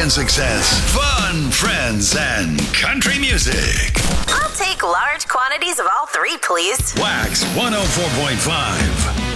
and success, fun, friends, and country music. I'll take large quantities of all three, please. Wax 104.5.